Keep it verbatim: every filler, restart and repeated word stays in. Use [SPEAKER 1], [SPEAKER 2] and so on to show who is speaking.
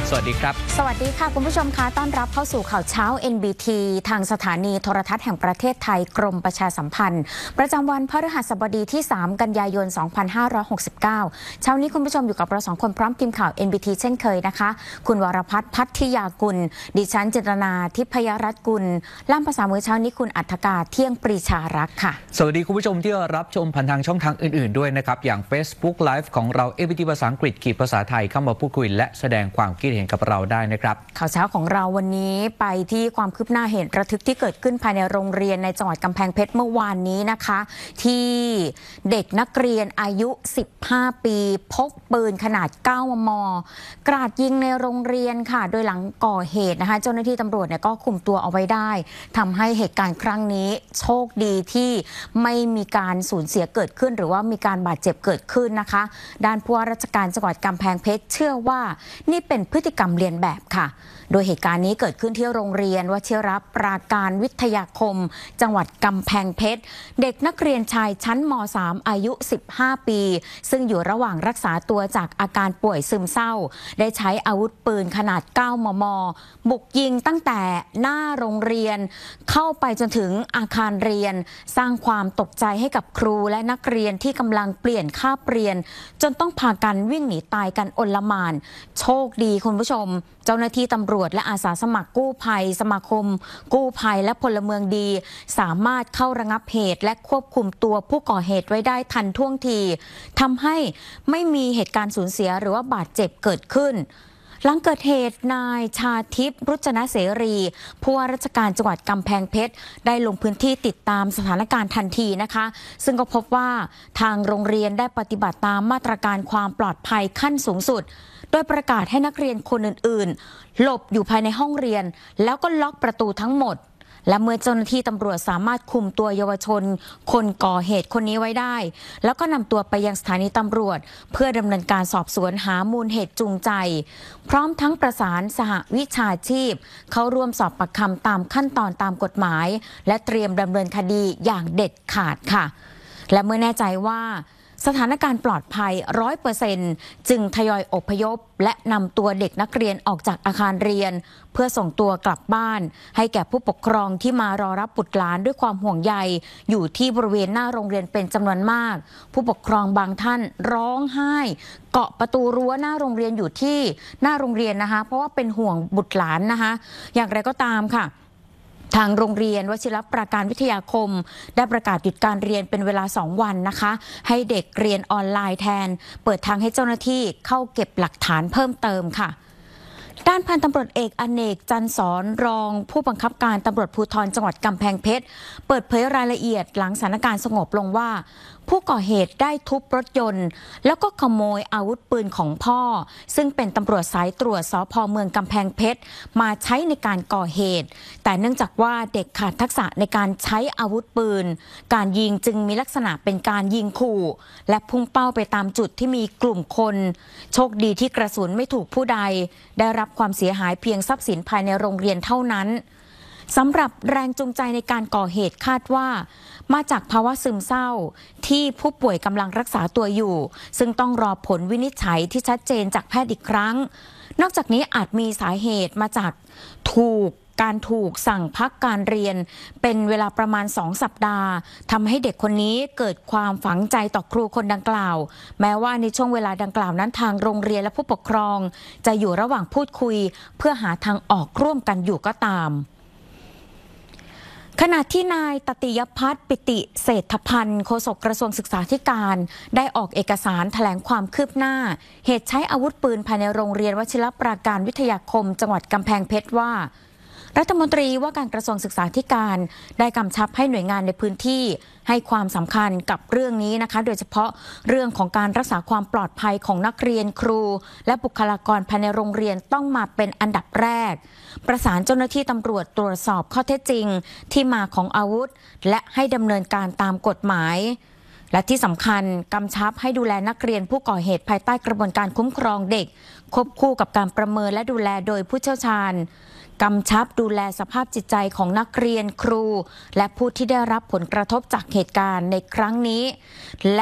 [SPEAKER 1] สวัสดีครับ
[SPEAKER 2] สวัสดีค่ะคุณผู้ชมคะต้อนรับเข้าสู่ข่าวเช้า เอ็น บี ที ทางสถานีโทรทัศน์แห่งประเทศไทยกรมประชาสัมพันธ์ประจำวันพฤหัสบดีที่สามกันยายนสองพันห้าร้อยหกสิบเก้าเช้านี้คุณผู้ชมอยู่กับเราสองคนพร้อมทีมข่าว เอ็น บี ที เช่นเคยนะคะคุณวรพัฒน์พัทธิยากุลดิฉันจิตรนาทิพยรัตน์กุลล่ามภาษามือเช้านี้คุณอัฏฐกาเที่ยงปรีชารักษ์ค่ะ
[SPEAKER 1] สวัสดีคุณผู้ชมที่รับชมผ่านทางช่องทางอื่นๆด้วยนะครับอย่าง Facebook Live ของเรา เอ็น บี ที ภาษาอังกฤษขีดภาษาไทยเข้ามาพูดคุยและแสดงความคิดเห็นกับเราได้นะครับ
[SPEAKER 2] ข่าวเช้าของเราวันนี้ไปที่ความคืบหน้าเหตุระทึกที่เกิดขึ้นภายในโรงเรียนในจังหวัดกำแพงเพชรเมื่อวานนี้นะคะที่เด็กนักเรียนอายุสิบห้าปีพกปืนขนาดเก้ามมกราดยิงในโรงเรียนค่ะโดยหลังก่อเหตุนะคะเจ้าหน้าที่ตำรวจเนี่ยก็คุมตัวเอาไว้ได้ทำให้เหตุการณ์ครั้งนี้โชคดีที่ไม่มีการสูญเสียเกิดขึ้นหรือว่ามีการบาดเจ็บเกิดขึ้นนะคะด้านผู้ว่าราชการจังหวัดกำแพงเพชรเชื่อว่านี่เป็นพฤติกรรมเลียนแบบค่ะโดยเหตุการณ์นี้เกิดขึ้นที่โรงเรียนวชิรปราการวิทยาคมจังหวัดกำแพงเพชรเด็กนักเรียนชายชั้นม สาม อายุสิบห้าปีซึ่งอยู่ระหว่างรักษาตัวจากอาการป่วยซึมเศร้าได้ใช้อาวุธปืนขนาดเก้ามมบุกยิงตั้งแต่หน้าโรงเรียนเข้าไปจนถึงอาคารเรียนสร้างความตกใจให้กับครูและนักเรียนที่กำลังเปลี่ยนคาบเรียนจนต้องพากันวิ่งหนีตายกันอลหม่านโชคดีคุณผู้ชมเจ้าหน้าที่ตำรวจและอาสาสมัครกู้ภัยสมาคมกู้ภัยและพลเมืองดีสามารถเข้าระงับเหตุและควบคุมตัวผู้ก่อเหตุไว้ได้ทันท่วงทีทำให้ไม่มีเหตุการณ์สูญเสียหรือว่าบาดเจ็บเกิดขึ้นหลังเกิดเหตุนายชาทิพย์รุจนะเสรีผู้ว่าราชการจังหวัดกำแพงเพชรได้ลงพื้นที่ติดตามสถานการณ์ทันทีนะคะซึ่งก็พบว่าทางโรงเรียนได้ปฏิบัติตามมาตรการความปลอดภัยขั้นสูงสุดโดยประกาศให้นักเรียนคนอื่นๆหลบอยู่ภายในห้องเรียนแล้วก็ล็อกประตูทั้งหมดและเมื่อเจ้าหน้าที่ตำรวจสามารถคุมตัวเยาวชนคนก่อเหตุคนนี้ไว้ได้แล้วก็นำตัวไปยังสถานีตำรวจเพื่อดำเนินการสอบสวนหามูลเหตุจูงใจพร้อมทั้งประสานสหวิชาชีพเข้าร่วมสอบปากคำตามขั้นตอนตามกฎหมายและเตรียมดำเนินคดีอย่างเด็ดขาดค่ะและเมื่อแน่ใจว่าสถานการณ์ปลอดภัย ร้อยเปอร์เซ็นต์ จึงทยอยอพยพและนำตัวเด็กนักเรียนออกจากอาคารเรียนเพื่อส่งตัวกลับบ้านให้แก่ผู้ปกครองที่มารอรับบุตรหลานด้วยความห่วงใยอยู่ที่บริเวณหน้าโรงเรียนเป็นจำนวนมากผู้ปกครองบางท่านร้องไห้เกาะประตูรั้วหน้าโรงเรียนอยู่ที่หน้าโรงเรียนนะคะเพราะว่าเป็นห่วงบุตรหลานนะคะอย่างไรก็ตามค่ะทางโรงเรียนวชิรปราการวิทยาคมได้ประกาศหยุดการเรียนเป็นเวลาสองวันนะคะให้เด็กเรียนออนไลน์แทนเปิดทางให้เจ้าหน้าที่เข้าเก็บหลักฐานเพิ่มเติมค่ะด้านพันตำรวจเอกอเนกจันสอนรองผู้บังคับการตำรวจภูธรจังหวัดกำแพงเพชรเปิดเผยรายละเอียดหลังสถานการณ์สงบลงว่าผู้ก่อเหตุได้ทุบรถยนต์แล้วก็ขโมยอาวุธปืนของพ่อซึ่งเป็นตำรวจสายตรวจสภ.เมืองกำแพงเพชรมาใช้ในการก่อเหตุแต่เนื่องจากว่าเด็กขาดทักษะในการใช้อาวุธปืนการยิงจึงมีลักษณะเป็นการยิงขู่และพุ่งเป้าไปตามจุดที่มีกลุ่มคนโชคดีที่กระสุนไม่ถูกผู้ใดได้รับความเสียหายเพียงทรัพย์สินภายในโรงเรียนเท่านั้นสำหรับแรงจูงใจในการก่อเหตุคาดว่ามาจากภาวะซึมเศร้าที่ผู้ป่วยกำลังรักษาตัวอยู่ซึ่งต้องรอผลวินิจฉัยที่ชัดเจนจากแพทย์อีกครั้งนอกจากนี้อาจมีสาเหตุมาจากถูกการถูกสั่งพักการเรียนเป็นเวลาประมาณสองสัปดาห์ทำให้เด็กคนนี้เกิดความฝังใจต่อครูคนดังกล่าวแม้ว่าในช่วงเวลาดังกล่าวนั้นทางโรงเรียนและผู้ปกครองจะอยู่ระหว่างพูดคุยเพื่อหาทางออกร่วมกันอยู่ก็ตามขณะที่นายตติยพัฒน์ปิติเศรษฐพันธ์โฆษกกระทรวงศึกษาธิการได้ออกเอกสารแถลงความคืบหน้าเหตุใช้อาวุธปืนภายในโรงเรียนวชิรปราการวิทยาคมจังหวัดกำแพงเพชรว่ารัฐมนตรีว่าการกระทรวงศึกษาธิการได้กำชับให้หน่วยงานในพื้นที่ให้ความสำคัญกับเรื่องนี้นะคะโดยเฉพาะเรื่องของการรักษาความปลอดภัยของนักเรียนครูและบุคลากรภายในโรงเรียนต้องมาเป็นอันดับแรกประสานเจ้าหน้าที่ตำรวจตรวจสอบข้อเท็จจริงที่มาของอาวุธและให้ดำเนินการตามกฎหมายและที่สำคัญกำชับให้ดูแลนักเรียนผู้ก่อเหตุภายใต้กระบวนการคุ้มครองเด็กควบคู่กับการประเมินและดูแลโดยผู้เชี่ยวชาญกำชับดูแลสภาพจิตใจของนักเรียนครูและผู้ที่ได้รับผลกระทบจากเหตุการณ์ในครั้งนี้และ